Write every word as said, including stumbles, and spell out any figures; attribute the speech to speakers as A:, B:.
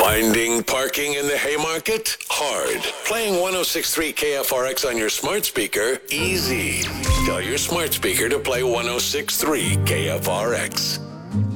A: Finding parking in the Haymarket? Hard. Playing one oh six point three K F R X on your smart speaker? Easy. Tell your smart speaker to play one oh six point three K F R X.